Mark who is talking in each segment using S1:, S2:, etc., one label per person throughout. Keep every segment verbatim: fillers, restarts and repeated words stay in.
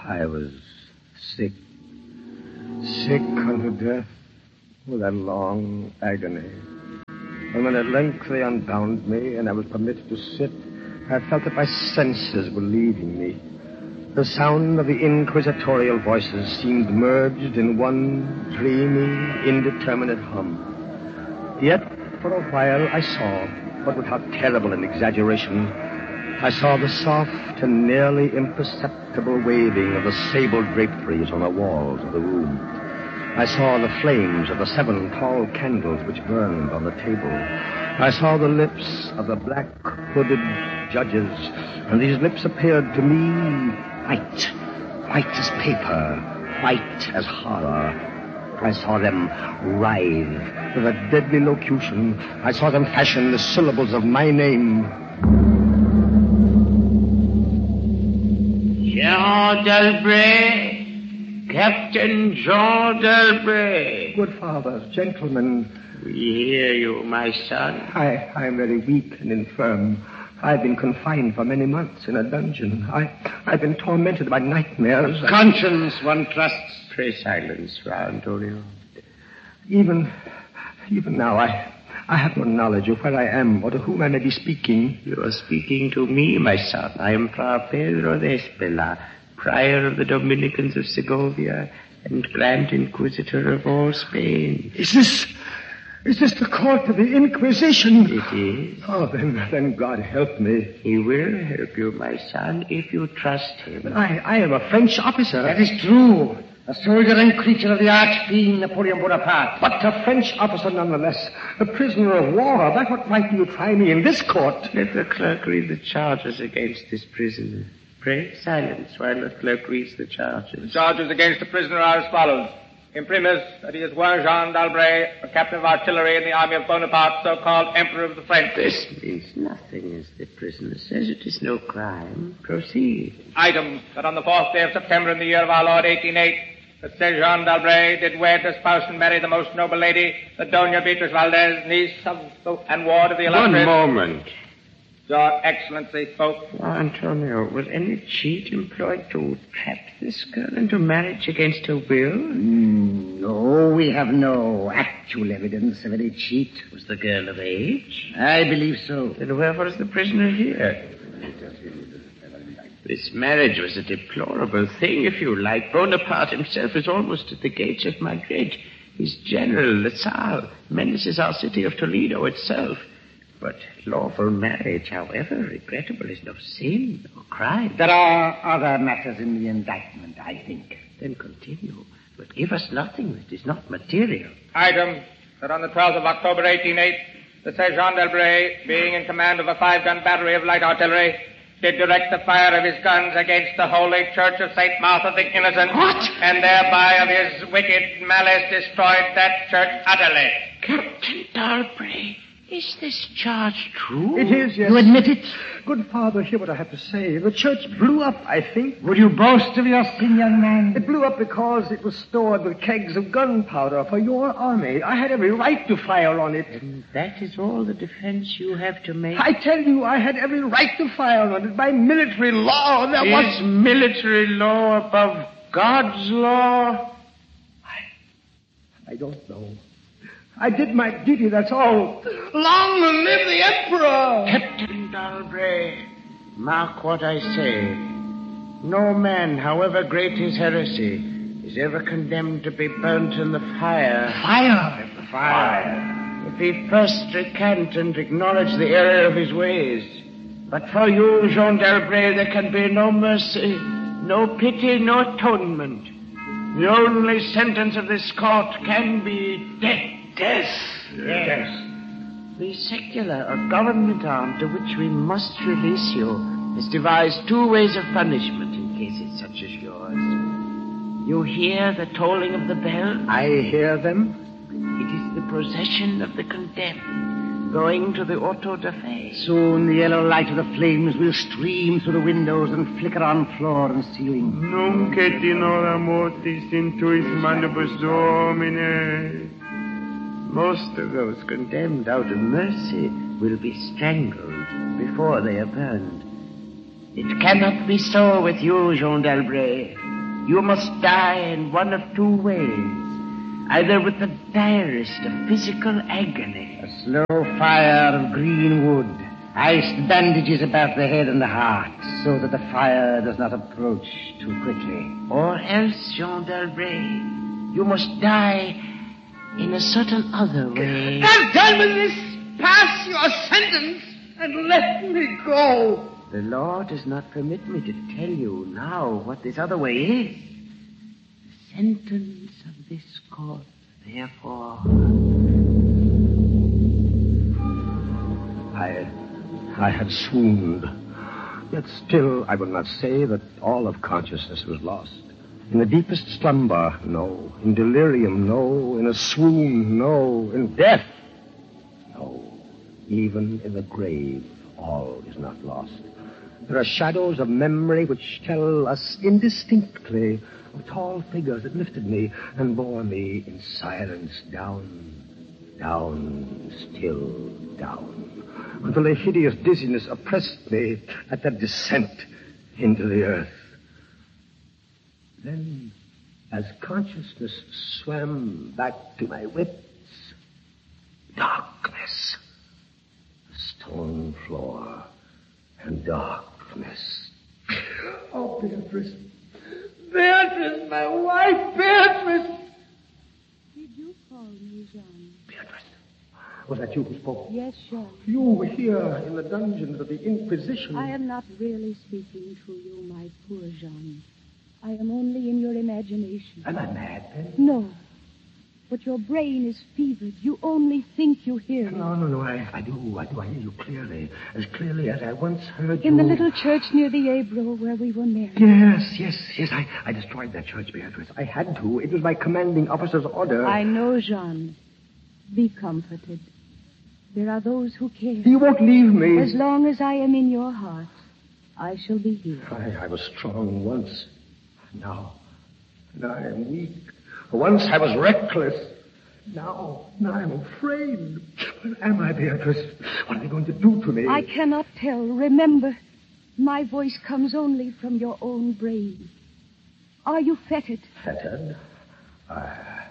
S1: I was sick. Sick unto death with that long agony. And when at length they unbound me and I was permitted to sit, I felt that my senses were leaving me. The sound of the inquisitorial voices seemed merged in one dreamy, indeterminate hum. Yet, for a while, I saw, but without terrible an exaggeration, I saw the soft and nearly imperceptible waving of the sable draperies on the walls of the room. I saw the flames of the seven tall candles which burned on the table. I saw the lips of the black hooded judges, and these lips appeared to me white, white as paper, white as horror. I saw them writhe with a deadly locution. I saw them fashion the syllables of my name.
S2: Jean d'Albret, Captain Jean d'Albret.
S1: Good father, gentlemen.
S2: We hear you, my son.
S1: I, I am very weak and infirm. I've been confined for many months in a dungeon. I, I've been tormented by nightmares.
S2: Conscience, one trusts. Pray silence, Fra Antonio.
S1: Even, even now, I, I have no knowledge of where I am or to whom I may be speaking.
S2: You are speaking to me, my son. I am Fra Pedro de Espela, prior of the Dominicans of Segovia and Grand Inquisitor of all Spain.
S1: Is this... Is this the court of the Inquisition?
S2: It is.
S1: Oh, then, then God help me.
S2: He will help you, my son, if you trust him.
S1: But I, I am a French officer.
S3: That is true. A soldier and creature of the arch-fiend Napoleon Bonaparte.
S1: But a French officer nonetheless. A prisoner of war. By what right do you try me in this court?
S2: Let the clerk read the charges against this prisoner. Pray silence while the clerk reads the charges.
S4: The charges against the prisoner are as follows. Imprimis, that he is one Jean d'Albret, a captain of artillery in the army of Bonaparte, so-called Emperor of the French.
S2: This means nothing, as the prisoner says. It is no crime. Proceed.
S4: Item, that on the fourth day of September in the year of our Lord, eighteen oh eight, that said Jean d'Albret did wed, espouse, and marry the most noble lady, the Doña Beatriz Valdez, niece of the, and ward of the illustrious...
S2: One moment.
S4: Your Excellency spoke.
S2: Oh, Antonio, was any cheat employed to trap this girl into marriage against her will?
S3: Mm, no, we have no actual evidence of any cheat.
S2: Was the girl of age?
S3: I believe so.
S2: Then wherefore is the prisoner here? This marriage was a deplorable thing, if you like. Bonaparte himself is almost at the gates of Madrid. His general, Lasalle, menaces our city of Toledo itself. But lawful marriage, however regrettable, is no sin or crime.
S3: There are other matters in the indictment, I think.
S2: Then continue, but give us nothing that is not material.
S4: Item, that on the twelfth of October, eighteen oh eight, the said Jean d'Albret, being in command of a five-gun battery of light artillery, did direct the fire of his guns against the Holy Church of Saint Martha the Innocent.
S2: What?
S4: And thereby of his wicked malice destroyed that church utterly.
S2: Captain d'Albret, is this charge true?
S1: It is, yes.
S3: You admit it?
S1: Good father, hear what I have to say. The church blew up, I think.
S3: Would you boast of your sin, young man?
S1: It blew up because it was stored with kegs of gunpowder for your army. I had every right to fire on it.
S2: And that is all the defense you have to make?
S1: I tell you, I had every right to fire on it. By military law, there was...
S2: Is military law above God's law?
S1: I, I don't know. I did my duty, that's all. Long live the Emperor!
S2: Captain d'Albret, mark what I say. No man, however great his heresy, is ever condemned to be burnt in the fire.
S1: Fire!
S2: The fire. If he first recant and acknowledge the error of his ways. But for you, Jean d'Albret, there can be no mercy, no pity, no atonement. The only sentence of this court can be death. Death.
S3: Yes.
S2: The secular or government arm to which we must release you has devised two ways of punishment in cases such as yours. You hear the tolling of the bell?
S1: I hear them.
S2: It is the procession of the condemned going to the auto da fe.
S3: Soon the yellow light of the flames will stream through the windows and flicker on floor and ceiling.
S5: Nunc et in hora mortis intuis manibus Domine.
S2: Most of those condemned out of mercy will be strangled before they are burned. It cannot be so with you, Jean d'Albret. You must die in one of two ways. Either with the direst of physical agony.
S3: A slow fire of green wood. Iced bandages about the head and the heart, so that the fire does not approach too quickly.
S2: Or else, Jean d'Albret, you must die in a certain other way.
S1: Have done with this. Pass your sentence and let me go.
S2: The law does not permit me to tell you now what this other way is. The sentence of this court, therefore.
S1: I, I had swooned. Yet still, I would not say that all of consciousness was lost. In the deepest slumber, no. In delirium, no. In a swoon, no. In death, no. Even in the grave, all is not lost. There are shadows of memory which tell us indistinctly of tall figures that lifted me and bore me in silence down, down, still down, until a hideous dizziness oppressed me at that descent into the earth. Then, as consciousness swam back to my wits, darkness, a stone floor, and darkness. Oh, Beatrice. Beatrice, my wife, Beatrice.
S6: Did you call me, Jean?
S1: Beatrice, was that you who spoke?
S6: Yes, Jean.
S1: You here in the dungeons of the Inquisition.
S6: I am not really speaking to you, my poor Jean. I am only in your imagination.
S1: Am I mad, then?
S6: No. But your brain is fevered. You only think you hear me.
S1: No, no, no, I, I do, I do. I hear you clearly. As clearly as I once heard you.
S6: In the little church near the Ebro where we were married.
S1: Yes, yes, yes. I, I destroyed that church, Beatrice. I had to. It was my commanding officer's order.
S6: I know, Jean. Be comforted. There are those who care.
S1: You won't leave me.
S6: As long as I am in your heart, I shall be here.
S1: I, I was strong once. Now, now I am weak. Once I was reckless. Now, now I'm afraid. Where am I, Beatrice? What are they going to do to me?
S6: I cannot tell. Remember, my voice comes only from your own brain. Are you fettered?
S1: Fettered? Uh,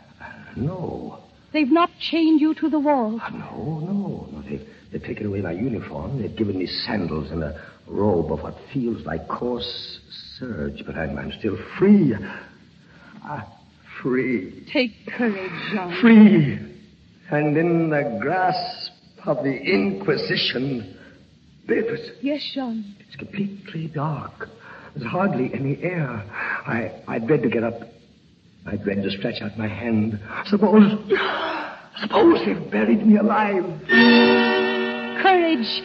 S1: no.
S6: They've not chained you to the wall.
S1: Uh, no, no, no. They've, they've taken away my uniform. They've given me sandals and a robe of what feels like coarse serge, but I'm, I'm still free. Ah. Free.
S6: Take courage, Jean.
S1: Free. And in the grasp of the Inquisition. Beatrice.
S6: Yes, Jean.
S1: It's completely dark. There's hardly any air. I, I dread to get up. I dread to stretch out my hand. Suppose... Suppose they've buried me alive.
S6: Courage.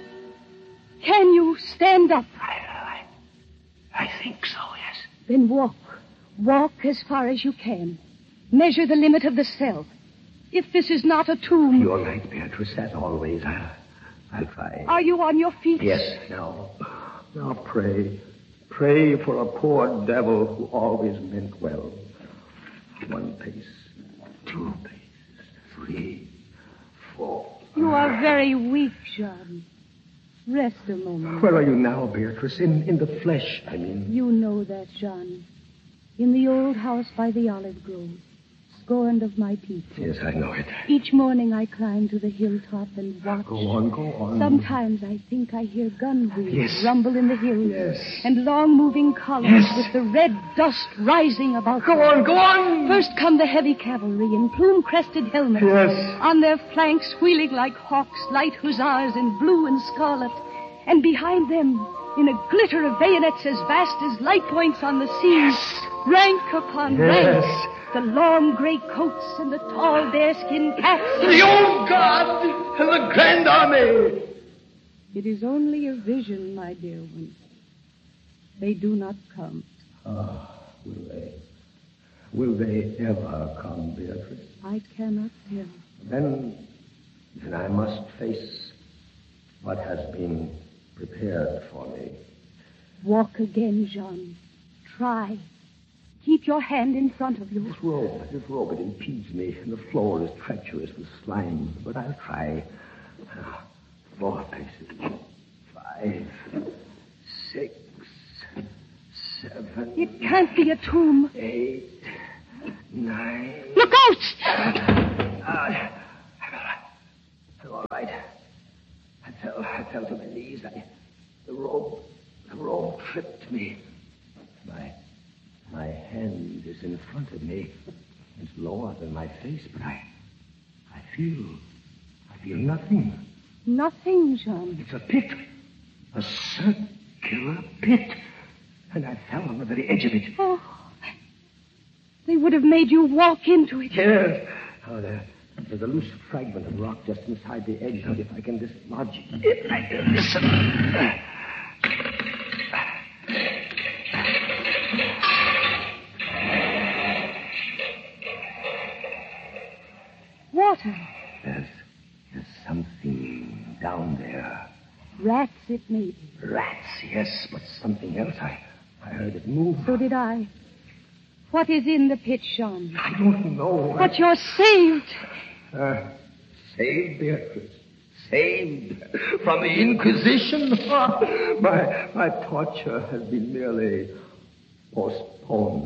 S6: Can you stand up?
S1: I, I, I think so, yes.
S6: Then walk. Walk as far as you can. Measure the limit of the cell. If this is not a tomb...
S1: You're right, Beatrice, as always. I'll, I'll try.
S6: Are you on your feet?
S1: Yes, now. Now pray. Pray for a poor devil who always meant well. One pace, two paces, three, four.
S6: You are very weak, Jean. Rest a moment.
S1: Where are you now, Beatrice? In, in the flesh, I mean.
S6: You know that, Jean. In the old house by the olive grove, scorned of my people.
S1: Yes, I know it.
S6: Each morning I climb to the hilltop and watch.
S1: Go on, go on.
S6: Sometimes I think I hear gun wheels
S1: Yes.
S6: rumble in the hills.
S1: Yes.
S6: And long-moving columns
S1: Yes.
S6: with the red dust rising about
S1: Go
S6: them.
S1: on, go on!
S6: First come the heavy cavalry in plume-crested helmets.
S1: Yes.
S6: On their flanks, wheeling like hawks, light hussars in blue and scarlet. And behind them, in a glitter of bayonets as vast as light points on the sea,
S1: Yes.
S6: rank upon
S1: Yes.
S6: rank, the long gray coats and the tall bearskin caps.
S1: The old guard and the Grand Army!
S6: It is only a vision, my dear one. They do not come.
S1: Ah, will they? Will they ever come, Beatrice?
S6: I cannot tell.
S1: Then, then I must face what has been prepared for me.
S6: Walk again, Jean. Try. Keep your hand in front of you.
S1: This robe, this robe, it impedes me, and the floor is treacherous with slime. But I'll try. Ah, Four paces. Five. Six. seven.
S6: It can't be a tomb.
S1: Eight. Nine.
S6: Look out!
S1: Uh, I'm all right. I fell. I fell to my knees. I, the rope, the rope tripped me. My, my hand is in front of me. It's lower than my face, but I, I feel, I feel nothing.
S6: Nothing, Jean.
S1: It's a pit, a circular pit, and I fell on the very edge of it.
S6: Oh, they would have made you walk into it.
S1: Yes. Oh, there, there's a loose fragment of rock just inside the edge. Now, if I can dislodge it, I can listen.
S6: Water.
S1: There's, there's something down there.
S6: Rats, it may be.
S1: Rats, yes, but something else. I, I heard it move.
S6: So did I. What is in the pit, Jean?
S1: I don't know.
S6: But you're saved.
S1: Uh, saved, Beatrice. Saved from the Inquisition. my, my torture has been merely postponed.